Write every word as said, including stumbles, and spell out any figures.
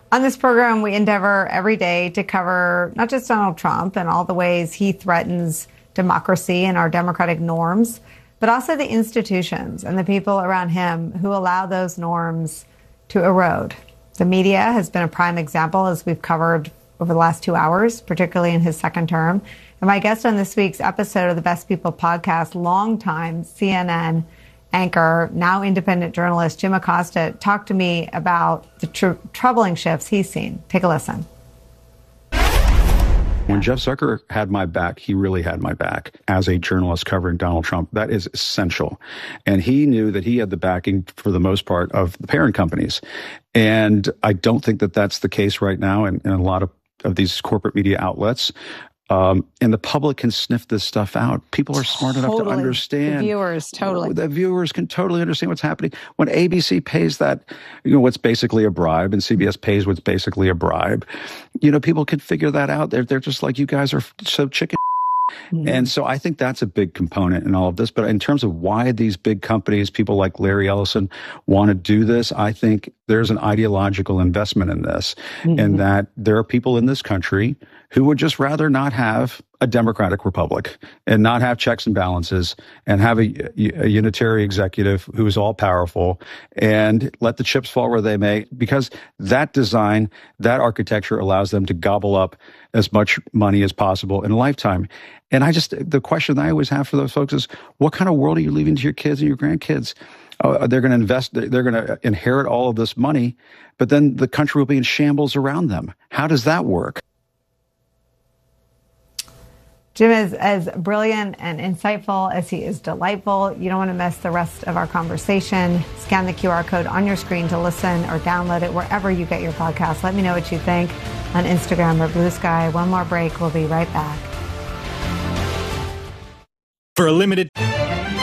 On this program, we endeavor every day to cover not just Donald Trump and all the ways he threatens democracy and our democratic norms, but also the institutions and the people around him who allow those norms to erode. The media has been a prime example, as we've covered over the last two hours, particularly in his second term. And my guest on this week's episode of the Best People podcast, longtime C N N anchor, now independent journalist Jim Acosta, talked to me about the tr- troubling shifts he's seen. Take a listen. When Jeff Zucker had my back, he really had my back as a journalist covering Donald Trump. That is essential. And he knew that he had the backing, for the most part, of the parent companies. And I don't think that that's the case right now in, in a lot of, of these corporate media outlets. Um, and the public can sniff this stuff out. People are smart totally. enough to understand. The viewers, totally. The viewers can totally understand what's happening. When A B C pays that, you know, what's basically a bribe, and C B S pays what's basically a bribe, you know, people can figure that out. They're, they're just like, you guys are so chicken. Mm-hmm. And so I think that's a big component in all of this. But in terms of why these big companies, people like Larry Ellison, want to do this, I think there's an ideological investment in this, mm-hmm. and that there are people in this country who would just rather not have a democratic republic and not have checks and balances and have a, a unitary executive who is all powerful and let the chips fall where they may, because that design, that architecture allows them to gobble up as much money as possible in a lifetime. And I just, the question I always have for those folks is, what kind of world are you leaving to your kids and your grandkids? Uh, they're going to invest, they're going to inherit all of this money, but then the country will be in shambles around them. How does that work? Jim is as brilliant and insightful as he is delightful. You don't want to miss the rest of our conversation. Scan the Q R code on your screen to listen or download it wherever you get your podcast. Let me know what you think on Instagram or Blue Sky. One more break. We'll be right back. For a limited...